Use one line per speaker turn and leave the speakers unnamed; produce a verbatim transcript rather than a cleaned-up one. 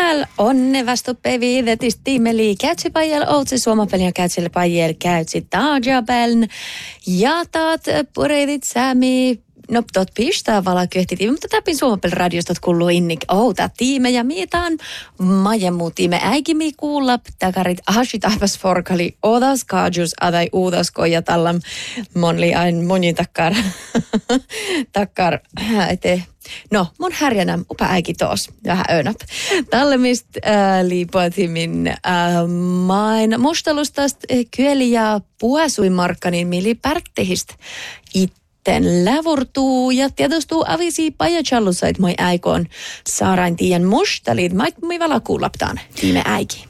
Väl onnevastu pevidetis tiimeli käytsi pajel outsi suomapelin käytsi pajel käytsi taajapeln ja taat pureitit säämi. No, tot pistää vala kyhti, mutta täpin Suomapel radiosta kuuluu innik. Oh, tää tiime ja mietään majemuu tiime äikimi kuulla. Takarit ahasit ahpas forkali odas kaajus adai uudas koja tallam monli ain monin takkar. takkar ete. No, mun härjänä upa äiki tos. Vähän öönap. Tallemist äh, liipuatimin äh, main mustalustast äh, kyeli ja puasuimarkkanin mili pärttehist it. Ten lävurtuu ja tiedostuu avisi pajachallusait moi äikoon saarain tien mustalit, mait moi vala kuulaptaan tiime äiki.